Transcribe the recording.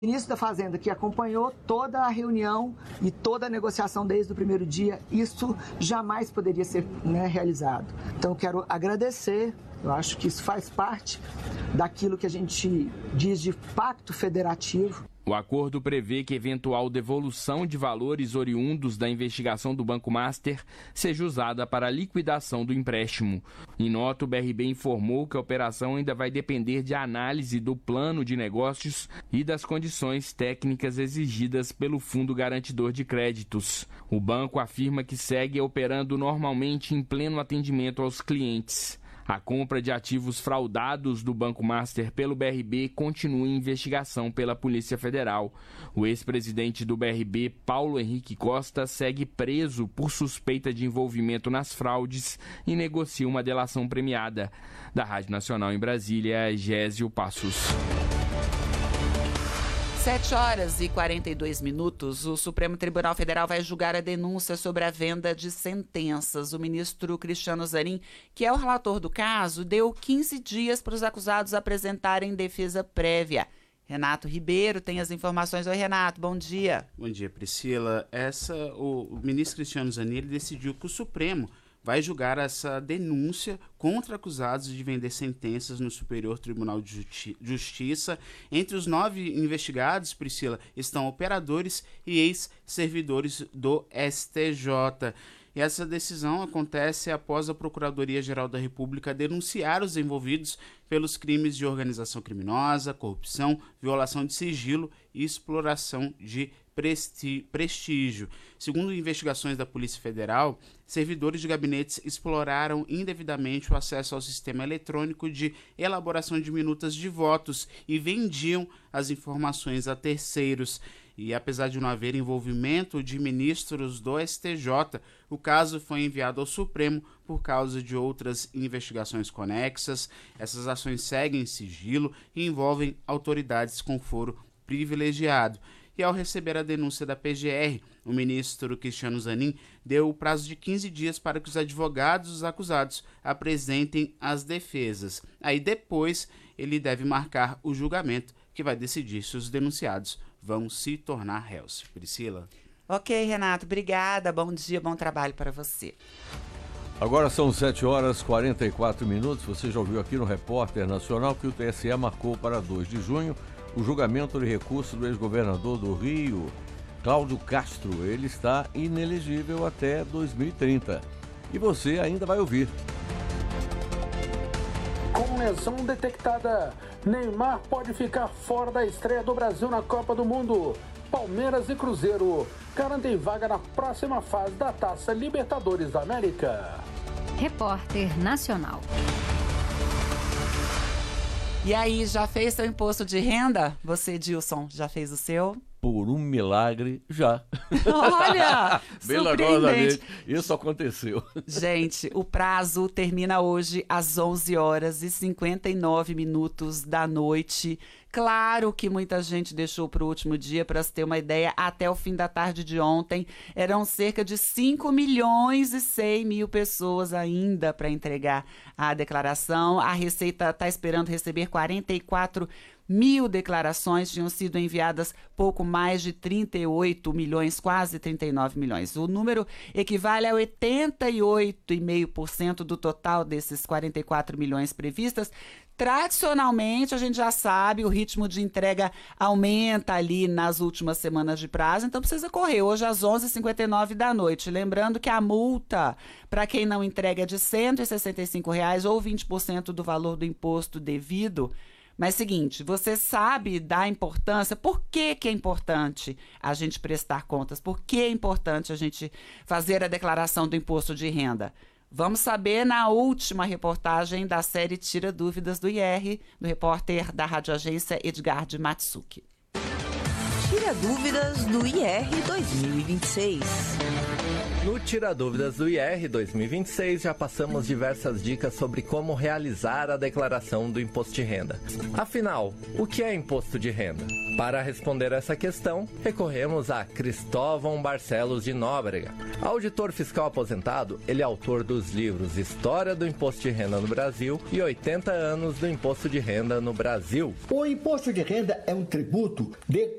Ministro da Fazenda, que acompanhou toda a reunião e toda a negociação desde o primeiro dia, isso jamais poderia ser realizado. Então, eu quero agradecer, eu acho que isso faz parte daquilo que a gente diz de pacto federativo. O acordo prevê que eventual devolução de valores oriundos da investigação do Banco Master seja usada para a liquidação do empréstimo. Em nota, o BRB informou que a operação ainda vai depender de análise do plano de negócios e das condições técnicas exigidas pelo Fundo Garantidor de Créditos. O banco afirma que segue operando normalmente em pleno atendimento aos clientes. A compra de ativos fraudados do Banco Master pelo BRB continua em investigação pela Polícia Federal. O ex-presidente do BRB, Paulo Henrique Costa, segue preso por suspeita de envolvimento nas fraudes e negocia uma delação premiada. Da Rádio Nacional em Brasília, Gésio Passos. 7h42. O Supremo Tribunal Federal vai julgar a denúncia sobre a venda de sentenças. O ministro Cristiano Zanin, que é o relator do caso, deu 15 dias para os acusados apresentarem defesa prévia. Renato Ribeiro tem as informações. Oi, Renato, bom dia. Bom dia, Priscila. O ministro Cristiano Zanin ele decidiu que o Supremo vai julgar essa denúncia contra acusados de vender sentenças no Superior Tribunal de Justiça. Entre os 9 investigados, Priscila, estão operadores e ex-servidores do STJ. E essa decisão acontece após a Procuradoria-Geral da República denunciar os envolvidos pelos crimes de organização criminosa, corrupção, violação de sigilo e exploração de prestígio. Segundo investigações da Polícia Federal, servidores de gabinetes exploraram indevidamente o acesso ao sistema eletrônico de elaboração de minutas de votos e vendiam as informações a terceiros. E apesar de não haver envolvimento de ministros do STJ, o caso foi enviado ao Supremo por causa de outras investigações conexas. Essas ações seguem em sigilo e envolvem autoridades com foro privilegiado. E ao receber a denúncia da PGR, o ministro Cristiano Zanin deu o prazo de 15 dias para que os advogados dos acusados apresentem as defesas. Aí depois ele deve marcar o julgamento que vai decidir se os denunciados vão se tornar réus. Priscila. Ok, Renato, obrigada. Bom dia, bom trabalho para você. Agora são 7h44. Você já ouviu aqui no Repórter Nacional que o TSE marcou para 2 de junho o julgamento de recurso do ex-governador do Rio, Cláudio Castro. Ele está inelegível até 2030. E você ainda vai ouvir. Com lesão detectada, Neymar pode ficar fora da estreia do Brasil na Copa do Mundo. Palmeiras e Cruzeiro garantem vaga na próxima fase da Taça Libertadores da América. Repórter Nacional. E aí, já fez seu imposto de renda? Você, Dilson, já fez o seu? Por um milagre, já. Olha, Milagrosamente, isso aconteceu. Gente, o prazo termina hoje às 11h59 da noite. Claro que muita gente deixou para o último dia, para se ter uma ideia, até o fim da tarde de ontem. Eram cerca de 5.100.000 pessoas ainda para entregar a declaração. A Receita está esperando receber 44.000 declarações, tinham sido enviadas pouco mais de 38 milhões, quase 39 milhões. O número equivale a 88,5% do total desses 44 milhões previstas. Tradicionalmente, a gente já sabe, o ritmo de entrega aumenta ali nas últimas semanas de prazo, então precisa correr hoje às 11h59 da noite. Lembrando que a multa para quem não entrega é de R$ 165 ou 20% do valor do imposto devido. Mas seguinte, você sabe da importância, por que é importante a gente prestar contas? Por que é importante a gente fazer a declaração do imposto de renda? Vamos saber na última reportagem da série Tira Dúvidas do IR, do repórter da Rádio Agência Edgar de Matsuki. Tira Dúvidas do IR 2026. No Tira Dúvidas do IR 2026, já passamos diversas dicas sobre como realizar a declaração do imposto de renda. Afinal, o que é imposto de renda? Para responder essa questão, recorremos a Cristóvão Barcelos de Nóbrega. Auditor fiscal aposentado, ele é autor dos livros História do Imposto de Renda no Brasil e 80 anos do Imposto de Renda no Brasil. O imposto de renda é um tributo de